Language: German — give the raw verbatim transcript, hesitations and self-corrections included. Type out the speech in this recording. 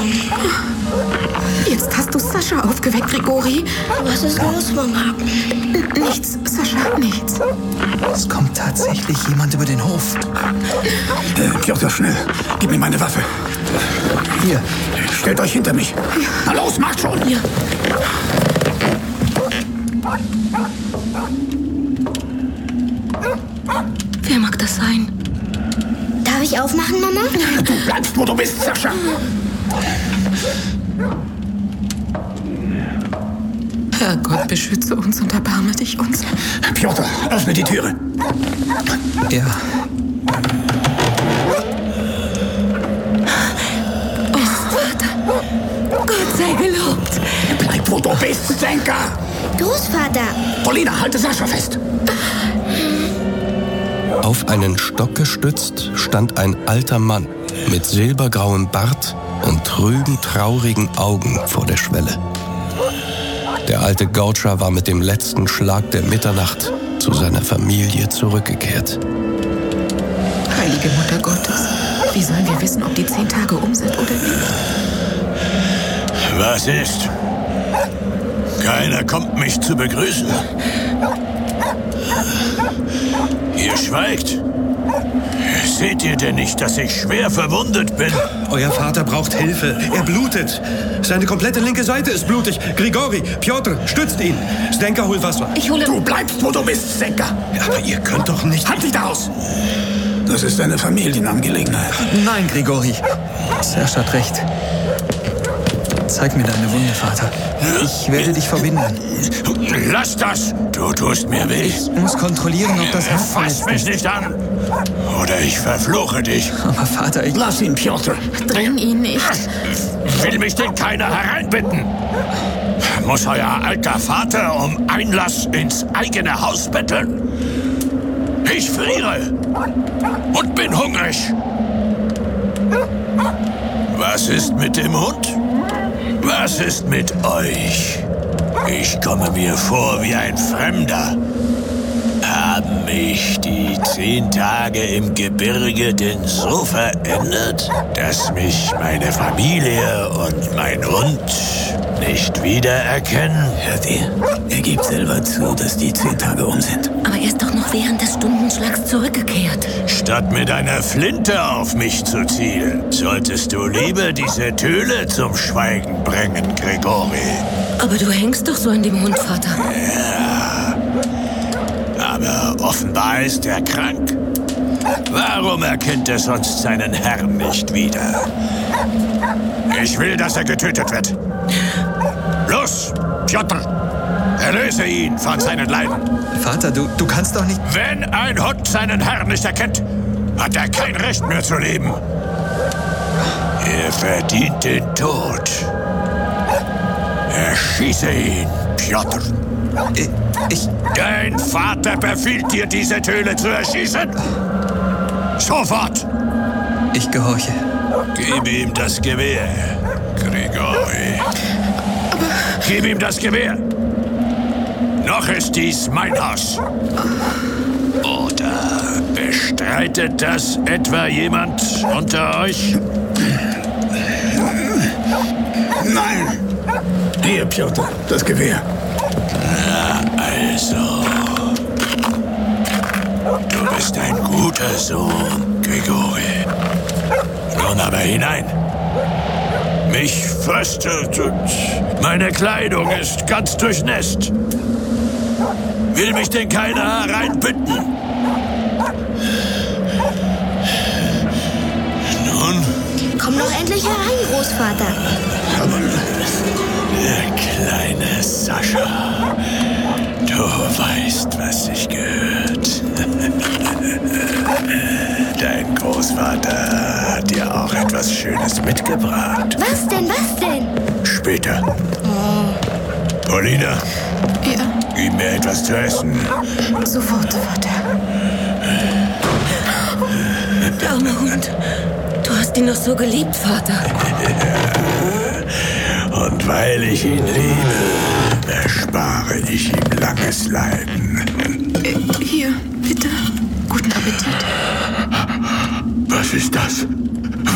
Jetzt hast du Sascha aufgeweckt, Grigori. Was ist los, Mama? Nichts, Sascha, nichts. Es kommt tatsächlich jemand über den Hof. Äh, Piotr, schnell. Gib mir meine Waffe. Hier. Stellt euch hinter mich. Ja. Na los, macht schon. Ja. Wer mag das sein? Darf ich aufmachen, Mama? Du bleibst, wo du bist, Sascha. Herrgott, beschütze uns und erbarme dich uns. Piotr, öffne die Türe. Ja. Oh, Vater. Gott sei gelobt. Bleib, wo du bist, Senka. Großvater. Polina, halte Sascha fest. Auf einen Stock gestützt stand ein alter Mann mit silbergrauem Bart und trüben, traurigen Augen vor der Schwelle. Der alte Gaucher war mit dem letzten Schlag der Mitternacht zu seiner Familie zurückgekehrt. Heilige Mutter Gottes, wie sollen wir wissen, ob die zehn Tage um sind oder nicht? Was ist? Keiner kommt, mich zu begrüßen. Ihr schweigt. Seht ihr denn nicht, dass ich schwer verwundet bin? Euer Vater braucht Hilfe. Er blutet. Seine komplette linke Seite ist blutig. Grigori, Piotr, stützt ihn. Zdenka, hol Wasser. Ich hole... Du bleibst, wo du bist, Senka. Ja, aber ihr könnt doch nicht... Halt dich da aus. Das ist eine Familienangelegenheit. Nein, Grigori. Serge hat recht. Zeig mir deine Wunde, Vater. Ich werde dich verbinden. Lass das! Du tust mir weh. Ich muss kontrollieren, ob das Herz Fass verletzt mich ist. nicht an! Oder ich verfluche dich. Aber Vater, ich... Lass ihn, Piotr. Dräng ihn nicht. Will mich denn keiner hereinbitten? Muss euer alter Vater um Einlass ins eigene Haus betteln? Ich friere und bin hungrig. Was ist mit dem Hund? Was ist mit euch? Ich komme mir vor wie ein Fremder. Haben mich die zehn Tage im Gebirge denn so verändert, dass mich meine Familie und mein Hund nicht wiedererkennen? Hört ihr? Er gibt selber zu, dass die zehn Tage um sind. Aber er ist doch noch während des Stundenschlags zurückgekehrt. Statt mit einer Flinte auf mich zu zielen, solltest du lieber diese Töle zum Schweigen bringen, Grigori. Aber du hängst doch so an dem Hund, Vater. Ja, aber offenbar ist er krank. Warum erkennt er sonst seinen Herrn nicht wieder? Ich will, dass er getötet wird. Los, Piotr, erlöse ihn von seinen Leiden. Vater, du, du kannst doch nicht... Wenn ein Hund seinen Herrn nicht erkennt, hat er kein Recht mehr zu leben. Er verdient den Tod. Erschieße ihn, Piotr. Ich... ich Dein Vater befiehlt dir, diese Töle zu erschießen. Sofort. Ich gehorche. Gib ihm das Gewehr, Grigori. Gib ihm das Gewehr. Noch ist dies mein Haus. Oder bestreitet das etwa jemand unter euch? Nein. Hier, Piotr, das Gewehr. Na also. Du bist ein guter Sohn, Grigori. Nun aber hinein. Mich fröstelt und meine Kleidung ist ganz durchnässt. Will mich denn keiner hereinbitten? Nun? Komm doch endlich herein, Großvater. Aber Der kleine Sascha. Du weißt, was sich gehört. Dein Großvater hat dir auch etwas Schönes mitgebracht. Was denn, was denn? Später. Polina, Ja, gib mir etwas zu essen. sofort, Vater. Der arme Hund. Du hast ihn doch so geliebt, Vater. Und weil ich ihn liebe, erspare ich ihm langes Leiden. Äh, hier, bitte. Guten Appetit. Was ist das?